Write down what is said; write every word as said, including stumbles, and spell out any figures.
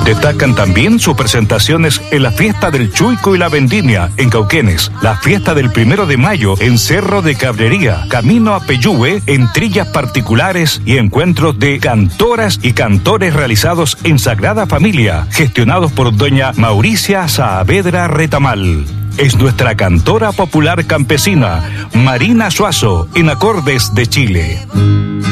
Destacan también sus presentaciones en la Fiesta del Chuico y la Vendimia en Cauquenes, la Fiesta del Primero de Mayo en Cerro de Cabrería, Camino a Peyúgue en trillas particulares y encuentros de cantoras y cantores realizados en Sagrada Familia, gestionados por doña Mauricia Saavedra Retamal. Es nuestra cantora popular campesina, Marina Suazo, en Acordes de Chile.